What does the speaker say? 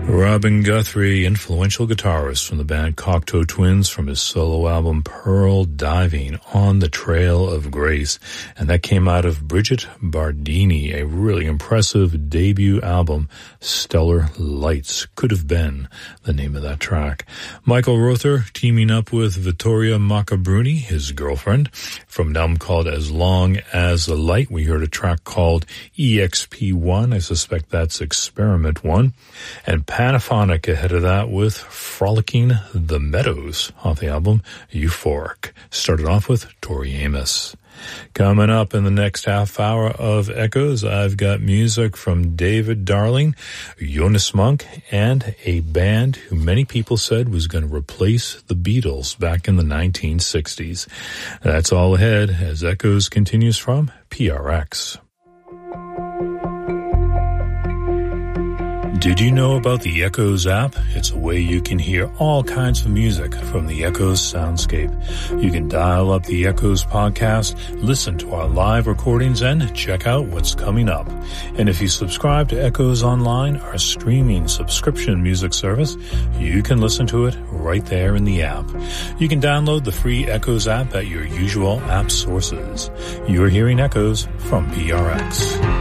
Robin Guthrie, influential guitarist from the band Cocteau Twins, from his solo album Pearl Diving on the Trail of Grace. And that came out of Bridget Bardini, a really impressive debut album. Stellar Lights could have been the name of that track. Michael Rother teaming up with Vittoria Maccabruni, his girlfriend, from an album called As Long as the Light. We heard a track called EXP1. I suspect that's Experiment 1. And Panaphonic ahead of that with Frolicking the Meadows off the album Euphoric. Started off with Tori Amos. Coming up in the next half hour of Echoes, I've got music from David Darling, Jonas Monk, and a band who many people said was going to replace the Beatles back in the 1960s. That's all ahead as Echoes continues from PRX. Did you know about the Echoes app? It's a way you can hear all kinds of music from the Echoes soundscape. You can dial up the Echoes podcast, listen to our live recordings, and check out what's coming up. And if you subscribe to Echoes Online, our streaming subscription music service, you can listen to it right there in the app. You can download the free Echoes app at your usual app sources. You're hearing Echoes from PRX.